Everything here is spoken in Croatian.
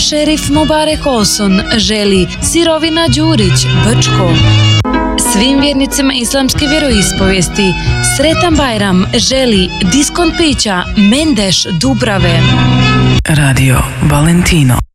šerif Mubarek Olson želi Sirovina Đurić, Brčko. Svim vjernicima islamske vjeroispovijesti sretan Bajram želi Diskont pića Mendeš Dubrave. Radio Valentino.